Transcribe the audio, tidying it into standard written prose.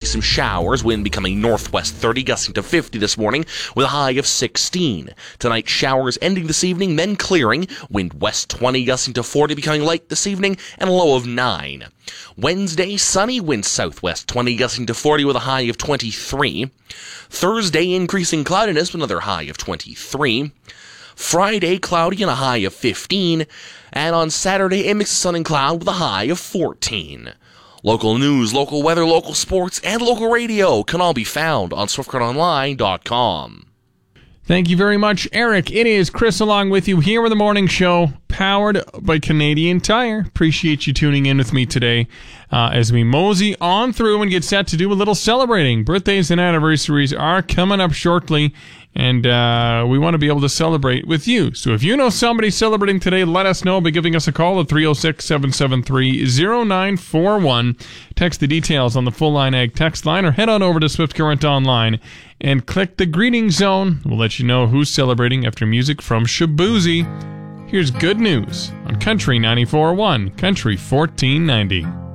some showers, wind becoming northwest 30, gusting to 50 this morning with a high of 16. Tonight, showers ending this evening, then clearing, wind west 20, gusting to 40, becoming light this evening, and a low of 9. Wednesday, sunny, wind southwest 20, gusting to 40 with a high of 23. Thursday, increasing cloudiness with another high of 23. Friday, cloudy and a high of 15. And on Saturday, a mix of sun and cloud with a high of 14. Local news, local weather, local sports, and local radio can all be found on SwiftCurrentOnline.com. Thank you very much, Eric. It is Chris along with you here with the morning show, powered by Canadian Tire. Appreciate you tuning in with me today as we mosey on through and get set to do a little celebrating. Birthdays and anniversaries are coming up shortly, and we want to be able to celebrate with you. So if you know somebody celebrating today, let us know by giving us a call at 306-773-0941. Text the details on the Full Line Ag text line, or head on over to Swift Current Online and click the greeting zone. We'll let you know who's celebrating after music from Shaboozey. Here's good news on Country 94.1, Country 1490.